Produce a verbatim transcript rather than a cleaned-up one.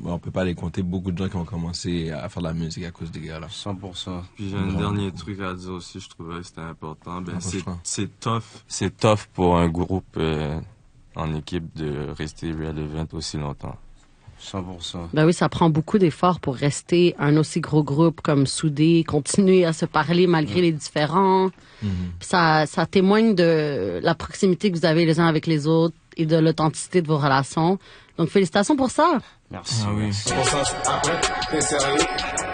on peut pas les compter, beaucoup de gens qui ont commencé à faire de la musique à cause des gars là. cent pour cent. Puis j'ai un Vraiment dernier beaucoup. truc à dire aussi, je trouvais que c'était important. Ben, Ah, c'est, franchement. c'est tough. C'est tough pour un groupe euh, en équipe de rester relevant aussi longtemps. cent pour cent. Ben oui, ça prend beaucoup d'efforts pour rester un aussi gros groupe comme soudé, continuer à se parler malgré les différends. Mhm. Puis Ça, ça témoigne de la proximité que vous avez les uns avec les autres et de l'authenticité de vos relations. Donc, félicitations pour ça. Merci. Ah oui. merci. Pour ça, après, t'es sérieux?